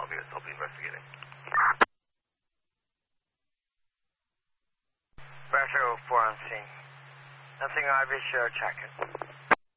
Romeo, still be investigating. Bravo 4 on scene. Nothing obvious, you're checking.